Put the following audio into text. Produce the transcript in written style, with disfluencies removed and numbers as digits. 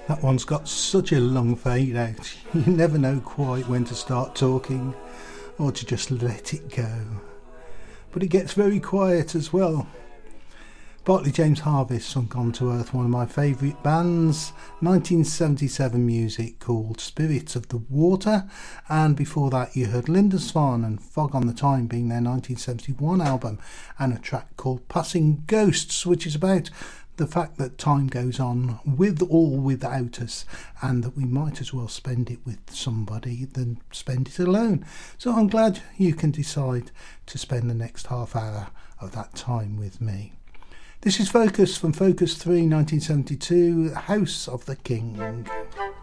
That one's got such a long fade out. You never know quite when to start talking or to just let it go. But it gets very quiet as well. Bartley James Harvest on Gone to Earth, one of my favourite bands, 1977 music called Spirits of the Water, and before that you heard Lindisfarne and Fog on the Time being their 1971 album, and a track called Passing Ghosts, which is about the fact that time goes on with or without us, and that we might as well spend it with somebody than spend it alone. So I'm glad you can decide to spend the next half hour of that time with me. This is Focus from Focus 3, 1972, House of the King.